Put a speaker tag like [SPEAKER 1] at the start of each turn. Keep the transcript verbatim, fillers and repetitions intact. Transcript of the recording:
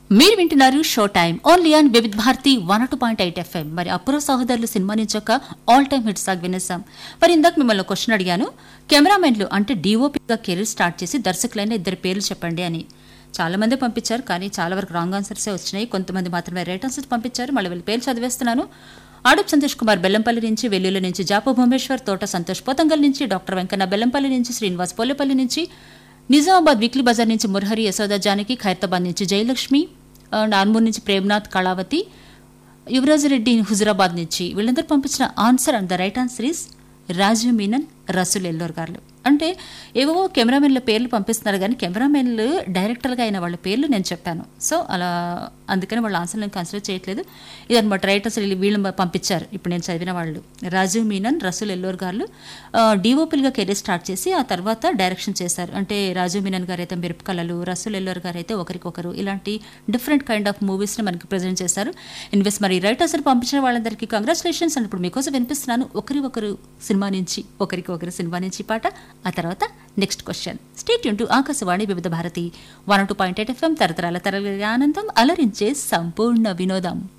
[SPEAKER 1] మీరు వింటున్నారు show time only on Vividh Bharati one two point eight FM. మరి అపూర్వ సహోదరులు సినిమా నుంచి ఒక ఆల్ టైమ్ హిట్ సాగ్ వినేసాం. మరి ఇందాక మిమ్మల్ని క్వశ్చన్ అడిగాను, కెమెరామెన్లు అంటే డీఓపీగా కెరీర్ స్టార్ట్ చేసి దర్శకులైన ఇద్దరు పేర్లు చెప్పండి అని. చాలా మంది పంపించారు, కానీ చాలా వరకు రాంగ్ ఆన్సర్సే వచ్చినాయి. కొంతమంది మాత్రమే రైట్ ఆన్సర్స్ పంపించారు. మళ్ళీ వీళ్ళ పేర్లు చదివేస్తున్నాను. ఆడప్ సంతోష్ కుమార్ బెల్లంపల్లి నుంచి, వెల్లుల నుంచి జాపు భూమేశ్వర్, తోట సంతోష్ పోతంగల్ నుంచి, డాక్టర్ వెంకన్న బెల్లంపల్లి నుంచి, శ్రీనివాస్ పోలేపల్లి నుంచి, నిజామాబాద్ వీక్లీ బజార్ నుంచి మురహరి, యశోద జానకి, ఖైరతాబాద్ నుంచి జయలక్ష్మి, నార్మూర్ నుంచి ప్రేమ్నాథ్ కళావతి, యువరాజ్ రెడ్డి హుజురాబాద్ నుంచి. వీళ్ళందరూ పంపించిన answer and the right answer is Rajiv Menon, Rasool Ellore గారు. అంటే ఏవో కెమెరామెన్ల పేర్లు పంపిస్తున్నారు, కానీ కెమెరామెన్లు డైరెక్టర్గా అయిన వాళ్ళ పేర్లు నేను చెప్పాను. సో అలా అందుకని వాళ్ళ ఆన్సర్ నేను కన్సిడర్ చేయట్లేదు. ఇదనమాట రైట్ అసలు వీళ్ళు పంపించారు ఇప్పుడు నేను చదివిన వాళ్ళు. రాజీవ్ మీనన్, రసూల్ ఎల్లోర్ గారు డిఓపీలుగా కెరీర్ స్టార్ట్ చేసి ఆ తర్వాత డైరెక్షన్ చేశారు. అంటే రాజీవ్ మీనన్ గారు అయితే మిరప కళలు, రసూల్ ఎల్లోర్ గారు అయితే ఒకరికొకరు, ఇలాంటి డిఫరెంట్ కైండ్ ఆఫ్ మూవీస్ని మనకి ప్రజెంట్ చేశారు. ఇన్వెస్ట్ మరి రైట్ అసలు పంపించిన వాళ్ళందరికీ కంగ్రాచులేషన్స్. అండ్ ఇప్పుడు మీకోసం వినిపిస్తున్నాను ఒకరి ఒకరు సినిమా నుంచి, ఒకరికి ఒకరు సినిమా నుంచి పాట. ఆ తర్వాత next question. Stay tune to Akashvani వివిధ Bharati one two point eight FM. తరతరాల తరగతి ఆనందం అలరించే సంపూర్ణ వినోదం.